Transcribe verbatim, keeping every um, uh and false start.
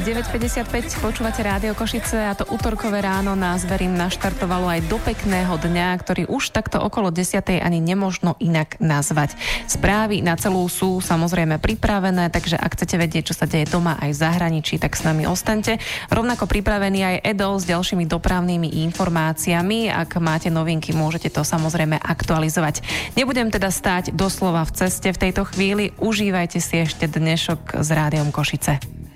deväť päťdesiatpäť, počúvate Rádio Košice a to utorkové ráno nás, verím, naštartovalo aj do pekného dňa, ktorý už takto okolo desiatej ani nemožno inak nazvať. Správy na celú sú samozrejme pripravené, takže ak chcete vedieť, čo sa deje doma aj v zahraničí, tak s nami ostaňte. Rovnako pripravený aj Edo s ďalšími dopravnými informáciami. Ak máte novinky, môžete to samozrejme aktualizovať. Nebudem teda stáť doslova v ceste v tejto chvíli. Užívajte si ešte dnešok s Rádiom Košice.